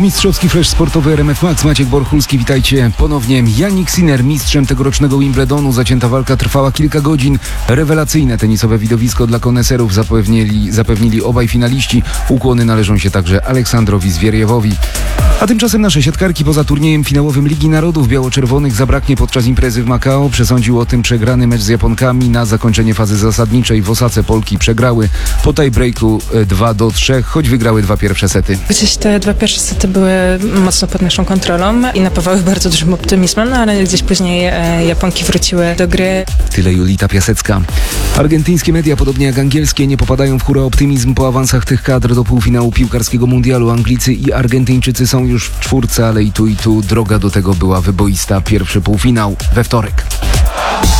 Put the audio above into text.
mistrzowski flash sportowy RMF Max. Maciek Borchulski, witajcie ponownie. Jannik Sinner, mistrzem tegorocznego Wimbledonu. Zacięta walka trwała kilka godzin. Rewelacyjne tenisowe widowisko dla koneserów zapewnili obaj finaliści. Ukłony należą się także Aleksandrowi Zwierjewowi. A tymczasem nasze siatkarki poza turniejem finałowym Ligi Narodów biało-czerwonych zabraknie podczas imprezy w Makao. Przesądził o tym przegrany mecz z Japonkami. Na zakończenie fazy zasadniczej w Osace Polki przegrały po tiebreaku 2-3, choć wygrały dwa pierwsze sety. Gdzieś te dwa pierwsze sety były mocno pod naszą kontrolą i napawały bardzo dużym optymizmem, no ale gdzieś później Japonki wróciły do gry. Tyle Julita Piasecka. Argentyńskie media, podobnie jak angielskie, nie popadają w hura optymizm po awansach tych kadr do półfinału piłkarskiego mundialu. Anglicy i Argentyńczycy są już w czwórce, ale i tu droga do tego była wyboista. Pierwszy półfinał we wtorek.